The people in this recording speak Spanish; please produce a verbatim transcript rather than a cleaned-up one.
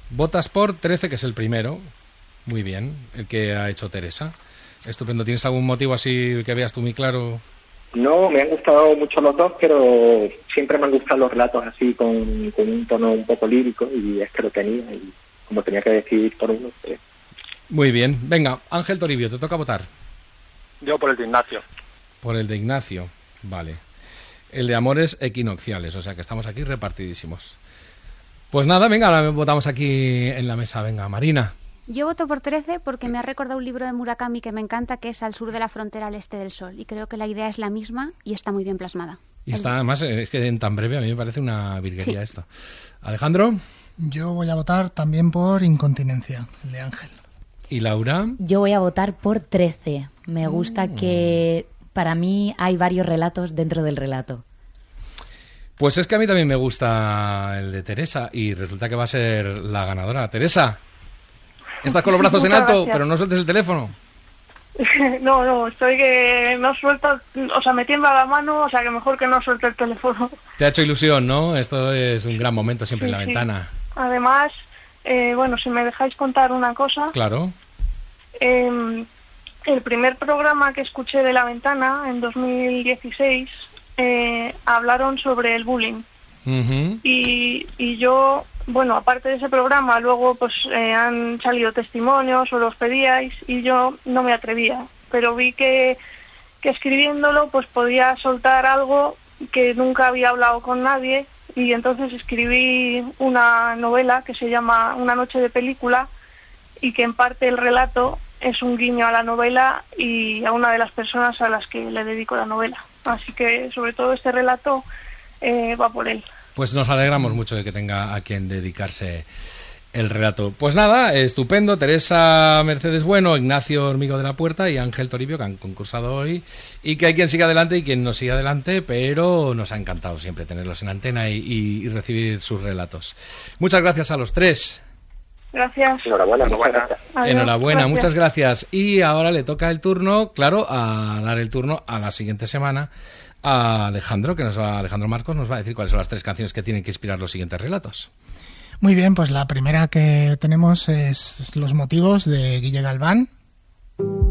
Votas por trece, que es el primero. Muy bien, el que ha hecho Teresa. Estupendo. ¿Tienes algún motivo así que veas tú muy claro? No, me han gustado mucho los dos, pero siempre me han gustado los relatos así con, con un tono un poco lírico, y este lo tenía, y como tenía que decidir por uno, pues... Muy bien. Venga, Ángel Toribio, te toca votar. Yo por el de Ignacio. Por el de Ignacio, vale. El de Amores Equinocciales, o sea que estamos aquí repartidísimos. Pues nada, venga, ahora votamos aquí en la mesa. Venga, Marina. Yo voto por trece porque me ha recordado un libro de Murakami que me encanta, que es Al sur de la frontera al este del sol. Y creo que la idea es la misma y está muy bien plasmada. Y está, además, es que en tan breve a mí me parece una virguería, sí, esto. Alejandro. Yo voy a votar también por Incontinencia, el de Ángel. ¿Y Laura? Yo voy a votar por trece. Me gusta mm. que para mí hay varios relatos dentro del relato. Pues es que a mí también me gusta el de Teresa y resulta que va a ser la ganadora. Teresa. Estás con los brazos en alto, gracias. Pero no sueltes el teléfono. No, no, estoy que no suelto, o sea, me tiembla la mano, o sea, que mejor que no suelte el teléfono. Te ha hecho ilusión, ¿no? Esto es un gran momento siempre sí, en la sí. ventana. Además, eh, bueno, si me dejáis contar una cosa. Claro. Eh, el primer programa que escuché de La Ventana, en dos mil dieciséis, eh, hablaron sobre el bullying. Uh-huh. Y, y yo... Bueno, aparte de ese programa, luego pues eh, han salido testimonios o los pedíais y yo no me atrevía, pero vi que, que escribiéndolo pues podía soltar algo que nunca había hablado con nadie, y entonces escribí una novela que se llama Una noche de película, y que en parte el relato es un guiño a la novela y a una de las personas a las que le dedico la novela. Así que sobre todo este relato eh, va por él. Pues nos alegramos mucho de que tenga a quien dedicarse el relato. Pues nada, estupendo. Teresa Mercedes Bueno, Ignacio Hormigo de la Puerta y Ángel Toribio, que han concursado hoy. Y que hay quien siga adelante y quien no siga adelante, pero nos ha encantado siempre tenerlos en antena y, y, y recibir sus relatos. Muchas gracias a los tres. Gracias. Enhorabuena, enhorabuena. Adiós, Enhorabuena, gracias. Muchas gracias. Y ahora le toca el turno, claro, a dar el turno a la siguiente semana a Alejandro, que nos va, Alejandro Marcos nos va a decir cuáles son las tres canciones que tienen que inspirar los siguientes relatos. Muy bien, pues la primera que tenemos es Los motivos, de Guille Galván.